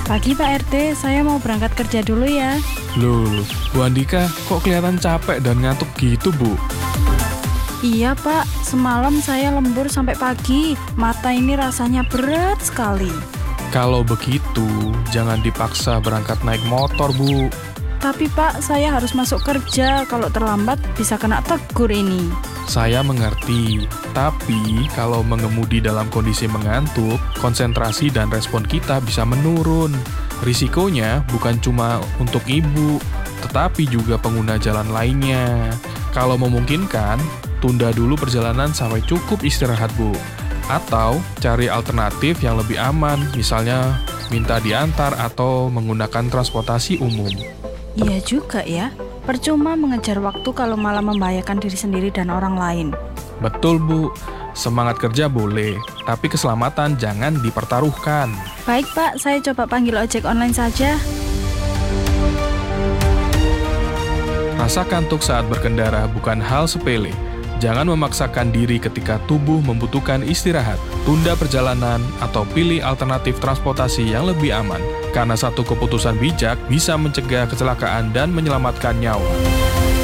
Pagi Pak RT, saya mau berangkat kerja dulu ya. Loh, Bu Andika kok kelihatan capek dan ngantuk gitu, Bu? Iya Pak, semalam saya lembur sampai pagi. Mata ini rasanya berat sekali. Kalau begitu, jangan dipaksa berangkat naik motor, Bu. Tapi Pak, saya harus masuk kerja. Kalau terlambat bisa kena tegur ini. Saya mengerti, tapi kalau mengemudi dalam kondisi mengantuk, konsentrasi dan respon kita bisa menurun. Risikonya bukan cuma untuk ibu, tetapi juga pengguna jalan lainnya. Kalau memungkinkan, tunda dulu perjalanan sampai cukup istirahat, Bu. Atau cari alternatif yang lebih aman, misalnya minta diantar atau menggunakan transportasi umum. Iya juga ya. Percuma mengejar waktu kalau malah membahayakan diri sendiri dan orang lain. Betul, Bu. Semangat kerja boleh, tapi keselamatan jangan dipertaruhkan. Baik Pak, saya coba panggil ojek online saja. Rasa kantuk saat berkendara bukan hal sepele. Jangan memaksakan diri ketika tubuh membutuhkan istirahat. Tunda perjalanan atau pilih alternatif transportasi yang lebih aman. Karena satu keputusan bijak bisa mencegah kecelakaan dan menyelamatkan nyawa.